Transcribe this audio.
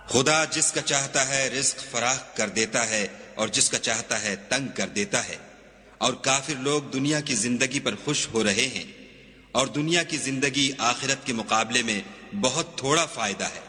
खुदा जिसका चाहता है रिज्क फराख कर देता है और जिसका चाहता है तंग कर देता है। और काफिर लोग दुनिया की जिंदगी पर खुश हो रहे हैं और दुनिया की जिंदगी आखिरत के मुकाबले में बहुत थोड़ा फायदा है।